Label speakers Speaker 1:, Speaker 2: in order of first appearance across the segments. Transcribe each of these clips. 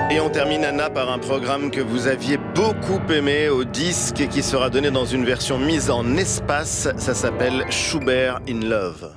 Speaker 1: Et on termine, Anna, par un programme que vous aviez beaucoup aimé au disque et qui sera donné dans une version mise en espace. Ça s'appelle Schubert in Love.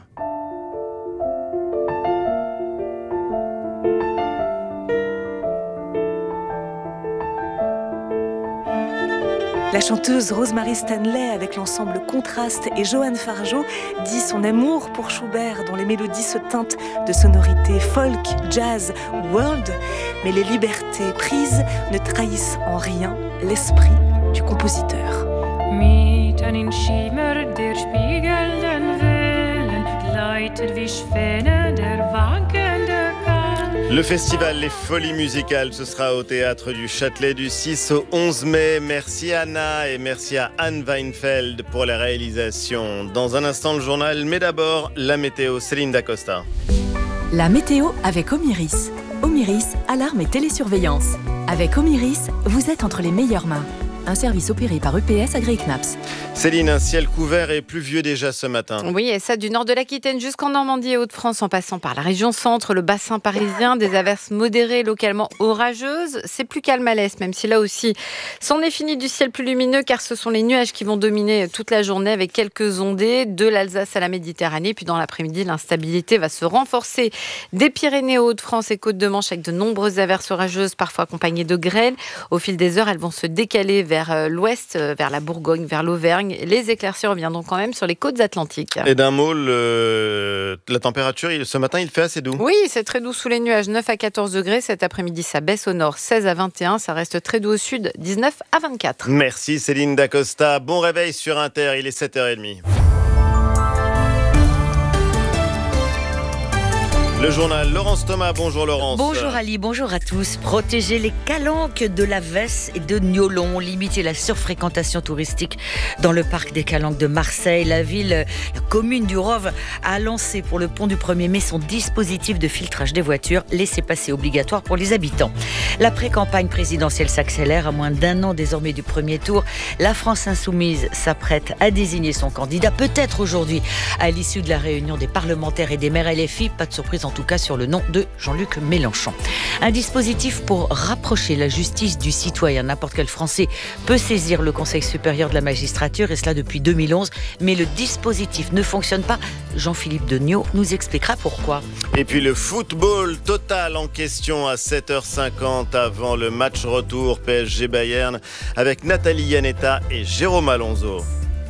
Speaker 2: La chanteuse Rosemary Stanley, avec l'ensemble Contraste et Johan Fargeau, dit son amour pour Schubert, dont les mélodies se teintent de sonorités folk, jazz, world. Mais les libertés prises ne trahissent en rien l'esprit du compositeur.
Speaker 3: Mitten in Schimmer der spiegelnden Wellen gleitet wie Schwäne der wankende Kahn.
Speaker 1: Le festival Les Folies Musicales, ce sera au Théâtre du Châtelet du 6 au 11 mai. Merci Anna et merci à Anne Weinfeld pour la réalisation. Dans un instant, le journal, mais d'abord, la météo. Céline Dacosta.
Speaker 4: La météo avec Omiris. Omiris, alarme et télésurveillance. Avec Omiris, vous êtes entre les meilleures mains. Un service opéré par EPS AgriKnaps.
Speaker 1: Céline, un ciel couvert et pluvieux déjà ce matin.
Speaker 5: Oui, et ça du nord de l'Aquitaine jusqu'en Normandie et Hauts-de-France, en passant par la région centre, le bassin parisien, des averses modérées, localement orageuses. C'est plus calme à l'est, même si là aussi, c'en est fini du ciel plus lumineux, car ce sont les nuages qui vont dominer toute la journée avec quelques ondées de l'Alsace à la Méditerranée. Puis dans l'après-midi, l'instabilité va se renforcer des Pyrénées aux Hauts-de-France et Côtes-de-Manche avec de nombreuses averses orageuses, parfois accompagnées de grêle. Au fil des heures, elles vont se décaler vers l'ouest, vers la Bourgogne, vers l'Auvergne. Les éclaircies reviendront quand même sur les côtes atlantiques.
Speaker 1: Et d'un mot, la température, ce matin, il fait assez doux.
Speaker 5: Oui, c'est très doux sous les nuages, 9 à 14 degrés. Cet après-midi, ça baisse au nord, 16 à 21. Ça reste très doux au sud, 19 à 24.
Speaker 1: Merci Céline Dacosta. Bon réveil sur Inter, il est 7h30. Le journal, Laurence Thomas. Bonjour Laurence.
Speaker 6: Bonjour Ali, bonjour à tous. Protéger les calanques de la Vesse et de Niolon, limiter la surfréquentation touristique dans le parc des Calanques de Marseille. La commune du Rove a lancé pour le pont du 1er mai son dispositif de filtrage des voitures, laissez-passer obligatoire pour les habitants. La pré-campagne présidentielle s'accélère à moins d'un an désormais du premier tour. La France insoumise s'apprête à désigner son candidat, peut-être aujourd'hui, à l'issue de la réunion des parlementaires et des maires LFI. Pas de surprise en tout cas sur le nom de Jean-Luc Mélenchon. Un dispositif pour rapprocher la justice du citoyen. N'importe quel Français peut saisir le Conseil supérieur de la magistrature, et cela depuis 2011. Mais le dispositif ne fonctionne pas. Jean-Philippe Degnaud nous expliquera pourquoi.
Speaker 1: Et puis le football total en question à 7h50 avant le match retour PSG Bayern avec Nathalie Yanetta et Jérôme Alonso.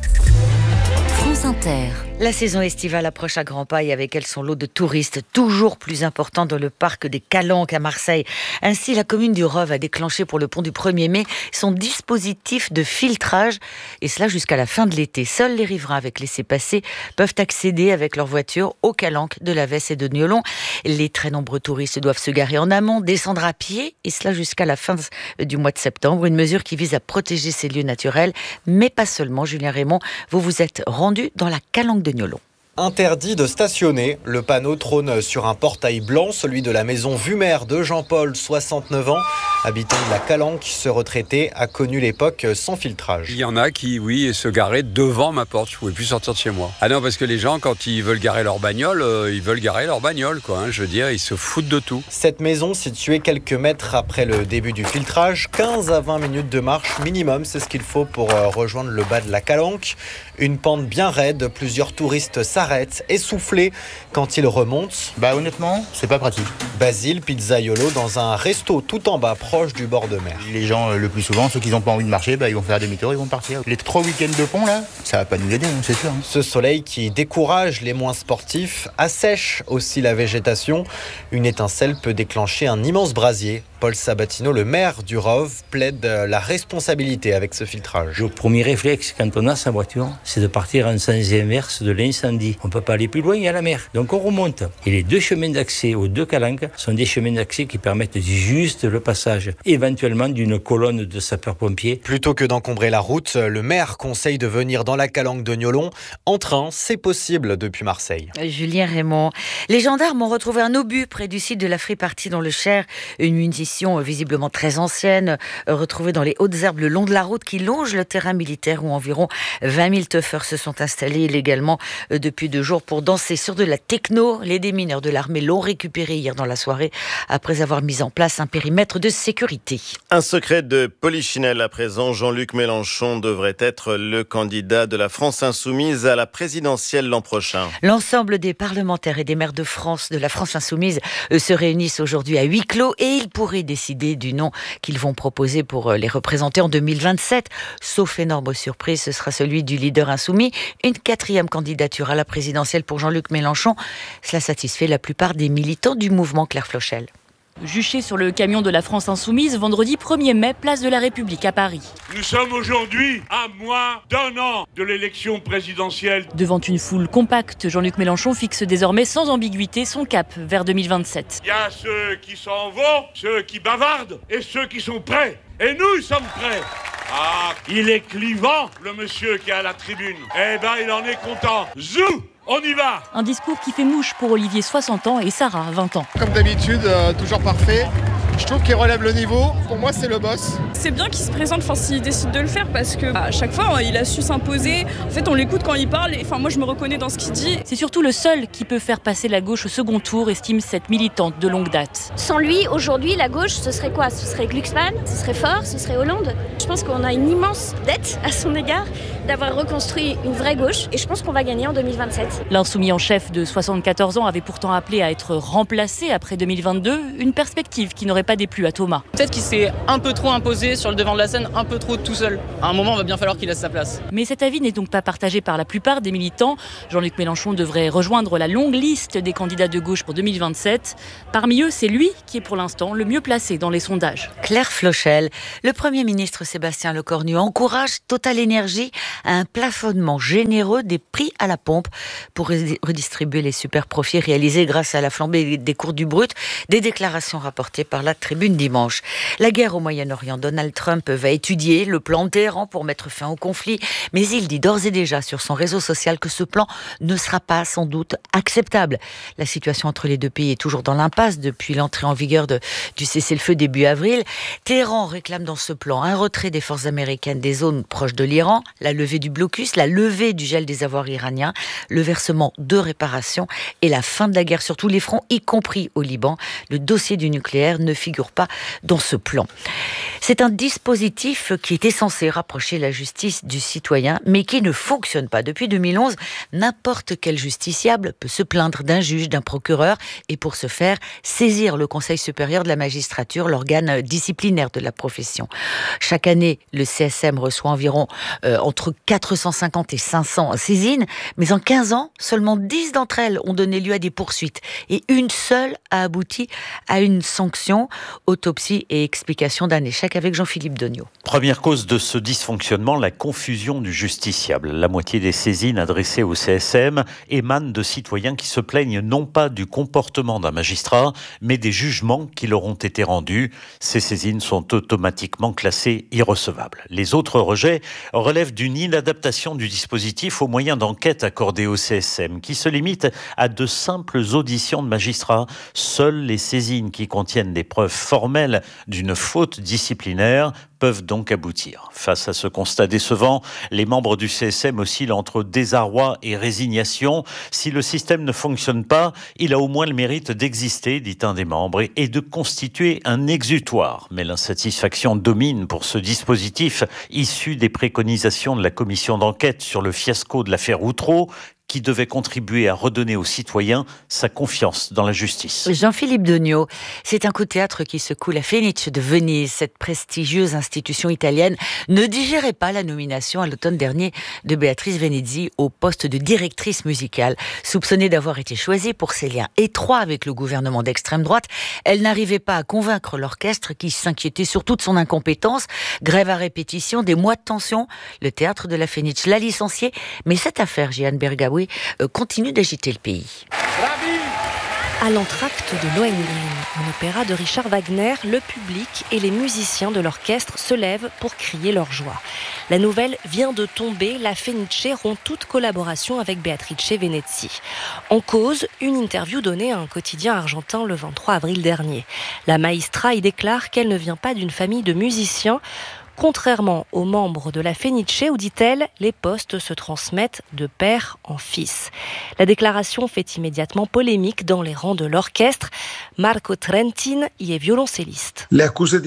Speaker 4: France Inter.
Speaker 6: La saison estivale approche à grands pas et avec elle son lot de touristes toujours plus important dans le parc des Calanques à Marseille. Ainsi, la commune du Rove a déclenché pour le pont du 1er mai son dispositif de filtrage, et cela jusqu'à la fin de l'été. Seuls les riverains avec laissez-passer peuvent accéder avec leur voiture aux Calanques de la Vesse et de Niolon. Les très nombreux touristes doivent se garer en amont, descendre à pied, et cela jusqu'à la fin du mois de septembre. Une mesure qui vise à protéger ces lieux naturels, mais pas seulement. Julien Raymond, vous vous êtes rendu dans la Calanque de Niolon.
Speaker 7: Interdit de stationner. Le panneau trône sur un portail blanc, celui de la maison Vumer de Jean-Paul, 69 ans. Habitant de la Calanque, ce retraité a connu l'époque sans filtrage.
Speaker 8: Il y en a qui, oui, se garaient devant ma porte. Je ne pouvais plus sortir de chez moi. Ah non, parce que les gens, quand ils veulent garer leur bagnole, ils veulent garer leur bagnole, quoi. Je veux dire, ils se foutent de tout.
Speaker 7: Cette maison, située quelques mètres après le début du filtrage, 15 à 20 minutes de marche minimum, c'est ce qu'il faut pour rejoindre le bas de la Calanque. Une pente bien raide, plusieurs touristes s'arrêtent, essoufflés quand ils remontent.
Speaker 9: Honnêtement, c'est pas pratique.
Speaker 7: Basile Pizzaiolo dans un resto tout en bas, proche du bord de mer.
Speaker 9: Les gens, le plus souvent, ceux qui n'ont pas envie de marcher, ils vont faire demi-tour, ils vont partir. Les 3 week-ends de pont, là, ça va pas nous aider, c'est sûr.
Speaker 7: Ce soleil qui décourage les moins sportifs assèche aussi la végétation. Une étincelle peut déclencher un immense brasier. Paul Sabatino, le maire du Rove, plaide la responsabilité avec ce filtrage.
Speaker 10: Le premier réflexe quand on a sa voiture, c'est de partir en sens inverse de l'incendie. On ne peut pas aller plus loin, il y a la mer. Donc on remonte. Et les deux chemins d'accès aux deux Calanques sont des chemins d'accès qui permettent juste le passage, éventuellement d'une colonne de sapeurs-pompiers.
Speaker 7: Plutôt que d'encombrer la route, le maire conseille de venir dans la Calanque de Niolon. En train, c'est possible depuis Marseille.
Speaker 6: Julien Raymond. Les gendarmes ont retrouvé un obus près du site de la Free-Party dans le Cher. Une munition visiblement très ancienne, retrouvée dans les hautes herbes le long de la route qui longe le terrain militaire où environ 20 000 teufeurs se sont installés illégalement depuis 2 jours pour danser sur de la techno. Les démineurs de l'armée l'ont récupéré hier dans la soirée après avoir mis en place un périmètre de sécurité. sécurité.
Speaker 1: Un secret de polichinelle à présent. Jean-Luc Mélenchon devrait être le candidat de la France insoumise à la présidentielle l'an prochain.
Speaker 6: L'ensemble des parlementaires et des maires de France, de la France insoumise, se réunissent aujourd'hui à huis clos et ils pourraient décider du nom qu'ils vont proposer pour les représenter en 2027. Sauf énorme surprise, ce sera celui du leader insoumis. Une 4e candidature à la présidentielle pour Jean-Luc Mélenchon. Cela satisfait la plupart des militants du mouvement Claire Flochel.
Speaker 11: Juché sur le camion de la France insoumise, vendredi 1er mai, place de la République à Paris.
Speaker 12: Nous sommes aujourd'hui à moins d'1 an de l'élection présidentielle.
Speaker 11: Devant une foule compacte, Jean-Luc Mélenchon fixe désormais sans ambiguïté son cap vers 2027.
Speaker 12: Il y a ceux qui s'en vont, ceux qui bavardent et ceux qui sont prêts. Et nous sommes prêts. Ah, il est clivant, le monsieur qui est à la tribune. Eh ben, il en est content. Zou! On y va!
Speaker 11: Un discours qui fait mouche pour Olivier, 60 ans, et Sarah, 20 ans.
Speaker 13: Comme d'habitude, toujours parfait. Je trouve qu'il relève le niveau. Pour moi, c'est le boss.
Speaker 14: C'est bien qu'il se présente, s'il décide de le faire, parce que à chaque fois, il a su s'imposer. En fait, on l'écoute quand il parle. Et moi, je me reconnais dans ce qu'il dit.
Speaker 11: C'est surtout le seul qui peut faire passer la gauche au second tour, estime cette militante de longue date.
Speaker 15: Sans lui, aujourd'hui, la gauche, ce serait quoi? Ce serait Glucksmann, ce serait Faure, ce serait Hollande. Je pense qu'on a une immense dette à son égard d'avoir reconstruit une vraie gauche. Et je pense qu'on va gagner en 2027.
Speaker 11: L'insoumis en chef de 74 ans avait pourtant appelé à être remplacé après 2022. Une perspective qui n'aurait pas déplu à Thomas.
Speaker 16: Peut-être qu'il s'est un peu trop imposé sur le devant de la scène, un peu trop tout seul. À un moment, il va bien falloir qu'il laisse sa place.
Speaker 11: Mais cet avis n'est donc pas partagé par la plupart des militants. Jean-Luc Mélenchon devrait rejoindre la longue liste des candidats de gauche pour 2027. Parmi eux, c'est lui qui est pour l'instant le mieux placé dans les sondages.
Speaker 6: Claire Flochel, le Premier ministre Sébastien Lecornu encourage Total Énergie à un plafonnement généreux des prix à la pompe pour redistribuer les super profits réalisés grâce à la flambée des cours du brut. Des déclarations rapportées par la Tribune dimanche. La guerre au Moyen-Orient, Donald Trump va étudier le plan Téhéran pour mettre fin au conflit, mais il dit d'ores et déjà sur son réseau social que ce plan ne sera pas sans doute acceptable. La situation entre les deux pays est toujours dans l'impasse depuis l'entrée en vigueur du cessez-le-feu début avril. Téhéran réclame dans ce plan un retrait des forces américaines des zones proches de l'Iran, la levée du blocus, la levée du gel des avoirs iraniens, le versement de réparations et la fin de la guerre sur tous les fronts, y compris au Liban. Le dossier du nucléaire ne figure pas dans ce plan. C'est un dispositif qui était censé rapprocher la justice du citoyen, mais qui ne fonctionne pas. Depuis 2011, n'importe quel justiciable peut se plaindre d'un juge, d'un procureur, et pour ce faire, saisir le Conseil supérieur de la magistrature, l'organe disciplinaire de la profession. Chaque année, le CSM reçoit environ entre 450 et 500 saisines, mais en 15 ans, seulement 10 d'entre elles ont donné lieu à des poursuites, et une seule a abouti à une sanction. Autopsie et explication d'un échec avec Jean-Philippe Dognaud.
Speaker 17: Première cause de ce dysfonctionnement, la confusion du justiciable. La moitié des saisines adressées au CSM émanent de citoyens qui se plaignent non pas du comportement d'un magistrat, mais des jugements qui leur ont été rendus. Ces saisines sont automatiquement classées irrecevables. Les autres rejets relèvent d'une inadaptation du dispositif aux moyens d'enquête accordés au CSM, qui se limite à de simples auditions de magistrats. Seules les saisines qui contiennent des preuves formelles d'une faute disciplinaire peuvent donc aboutir. Face à ce constat décevant, les membres du CSM oscillent entre désarroi et résignation. Si le système ne fonctionne pas, il a au moins le mérite d'exister, dit un des membres, et de constituer un exutoire. Mais l'insatisfaction domine pour ce dispositif issu des préconisations de la commission d'enquête sur le fiasco de l'affaire Outreau, qui devait contribuer à redonner aux citoyens sa confiance dans la justice.
Speaker 6: Jean-Philippe Dognaud, c'est un coup de théâtre qui secoue la Fenice de Venise. Cette prestigieuse institution italienne ne digérait pas la nomination à l'automne dernier de Béatrice Venezzi au poste de directrice musicale. Soupçonnée d'avoir été choisie pour ses liens étroits avec le gouvernement d'extrême droite, elle n'arrivait pas à convaincre l'orchestre qui s'inquiétait surtout de son incompétence. Grève à répétition, des mois de tension. Le théâtre de la Fenice l'a licenciée, mais cette affaire, Jeanne Bergaoui, continue d'agiter le pays.
Speaker 18: À l'entracte de Lohengrin, un opéra de Richard Wagner, le public et les musiciens de l'orchestre se lèvent pour crier leur joie. La nouvelle vient de tomber, la Fenice rompt toute collaboration avec Beatrice Venezzi. En cause, une interview donnée à un quotidien argentin le 23 avril dernier. La maestra y déclare qu'elle ne vient pas d'une famille de musiciens. contrairement aux membres de la Fenice où, dit-elle, les postes se transmettent de père en fils. La déclaration fait immédiatement polémique dans les rangs de l'orchestre. Marco Trentin y est violoncelliste.
Speaker 19: Les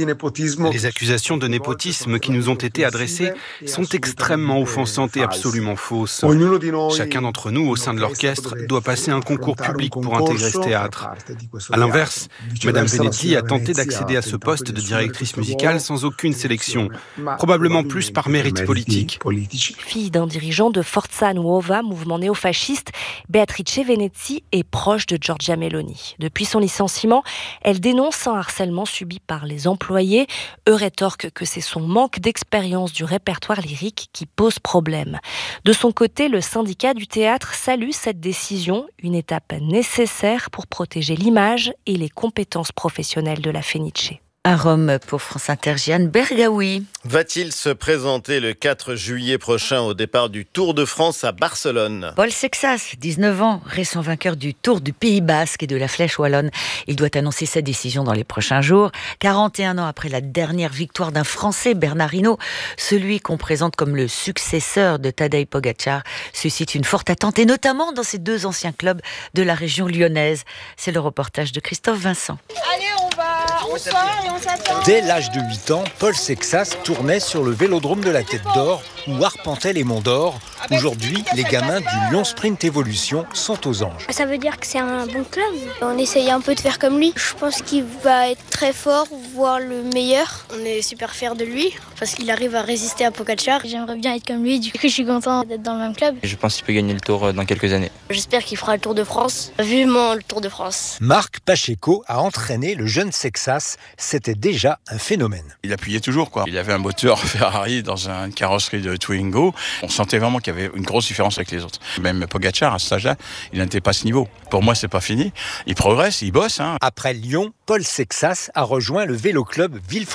Speaker 19: accusations de népotisme qui nous ont été adressées sont extrêmement offensantes et absolument fausses. Chacun d'entre nous, au sein de l'orchestre, doit passer un concours public pour intégrer ce théâtre. À l'inverse, Madame Venetti a tenté d'accéder à ce poste de directrice musicale sans aucune sélection, probablement plus par mérite politique.
Speaker 18: Fille d'un dirigeant de Forza Nuova, mouvement néofasciste, Beatrice Venetti est proche de Giorgia Meloni. Depuis son licenciement, elle dénonce un harcèlement subi par les employés. Eux rétorquent que c'est son manque d'expérience du répertoire lyrique qui pose problème. De son côté, le syndicat du théâtre salue cette décision, une étape nécessaire pour protéger l'image et les compétences professionnelles de la Fenice.
Speaker 6: À Rome, pour France Inter, Jeanne Bergaoui.
Speaker 1: Va-t-il se présenter le 4 juillet prochain au départ du Tour de France à Barcelone ?
Speaker 6: Paul Sexas, 19 ans, récent vainqueur du Tour du Pays Basque et de la Flèche Wallonne. Il doit annoncer sa décision dans les prochains jours. 41 ans après la dernière victoire d'un Français, Bernard Hinault, celui qu'on présente comme le successeur de Tadej Pogačar, suscite une forte attente, et notamment dans ses deux anciens clubs de la région lyonnaise. C'est le reportage de Christophe Vincent.
Speaker 20: Allez, on sort et on s'attend.
Speaker 21: Dès l'âge de 8 ans, Paul Sexas tournait sur le vélodrome de la Tête d'Or ou arpentait les monts d'Or. Aujourd'hui, les gamins du Lyon Sprint Evolution sont aux anges.
Speaker 15: Ça veut dire que c'est un bon club. On essaye un peu de faire comme lui. Je pense qu'il va être très fort, voire le meilleur. On est super fiers de lui parce qu'il arrive à résister à Pogačar. J'aimerais bien être comme lui, du coup je suis content d'être dans le même club.
Speaker 22: Je pense qu'il peut gagner le Tour dans quelques années.
Speaker 15: J'espère qu'il fera le Tour de France. Vivement le Tour de France.
Speaker 21: Marc Pacheco a entraîné le jeune Sexas. C'était déjà un phénomène.
Speaker 23: Il appuyait toujours, quoi. Il avait un moteur Ferrari dans une carrosserie de Twingo. On sentait vraiment qu'il y avait une grosse différence avec les autres. Même Pogačar, à cet âge-là, il n'était pas à ce niveau. Pour moi, c'est pas fini. Il progresse, il bosse.
Speaker 21: Après Lyon, Paul Sexas a rejoint le vélo club Villefranche.